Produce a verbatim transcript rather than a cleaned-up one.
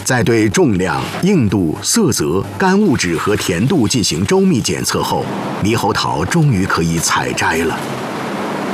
在对重量、硬度、色泽、干物质和甜度进行周密检测后，猕猴桃终于可以采摘了。